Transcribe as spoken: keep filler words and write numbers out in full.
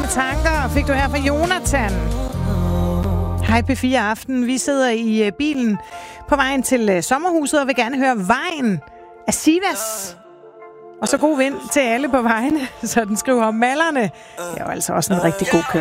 Varme tanker fik du her fra Jonathan. Hej P fire Aften. Vi sidder i bilen på vejen til sommerhuset og vil gerne høre Vejen af Sivas. Og så god vind til alle på vejene, så den skriver om mallerne. Det er jo altså også en rigtig god kørsel.